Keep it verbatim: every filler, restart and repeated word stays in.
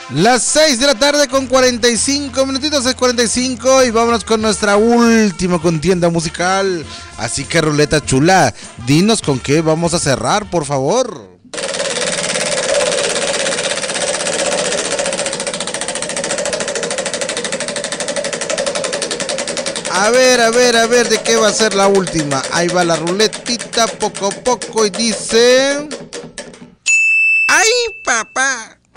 Las seis de la tarde con cuarenta y cinco minutitos, es cuarenta y cinco y vámonos con nuestra última contienda musical. Así que ruleta chula, dinos con qué vamos a cerrar, por favor. A ver, a ver, a ver, ¿de qué va a ser la última? Ahí va la ruletita poco a poco y dice... ¡Ay, papá!